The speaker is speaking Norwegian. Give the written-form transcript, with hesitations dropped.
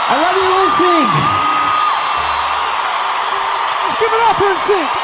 I love you, NSYNC. Let's give it up for NSYNC.